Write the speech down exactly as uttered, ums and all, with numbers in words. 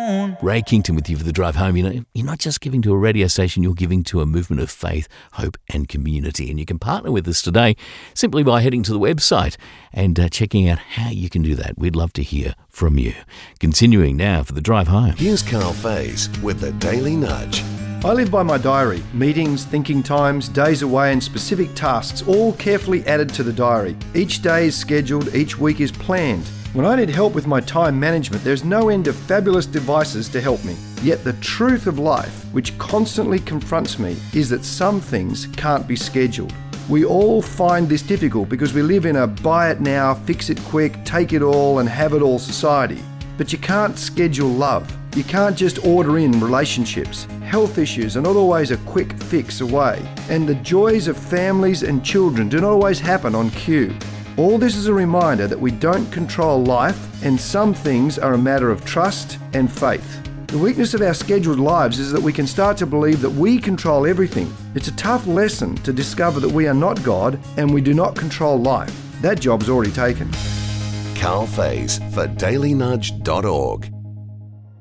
on. Ray Kington with you for the drive home. You know, you're not just giving to a radio station, you're giving to a movement of faith, hope and community. And you can partner with us today simply by heading to the website and uh, checking out how you can do that. We'd love to hear from you. Continuing now for the drive home. Here's Carl Faze with the Daily Nudge. I live by my diary. Meetings, thinking times, days away and specific tasks, all carefully added to the diary. Each day is scheduled, each week is planned. When I need help with my time management, there's no end of fabulous devices to help me. Yet the truth of life, which constantly confronts me, is that some things can't be scheduled. We all find this difficult because we live in a buy it now, fix it quick, take it all and have it all society. But you can't schedule love. You can't just order in relationships. Health issues are not always a quick fix away. And the joys of families and children do not always happen on cue. All this is a reminder that we don't control life, and some things are a matter of trust and faith. The weakness of our scheduled lives is that we can start to believe that we control everything. It's a tough lesson to discover that we are not God and we do not control life. That job's already taken. Carl Faze for daily nudge dot org.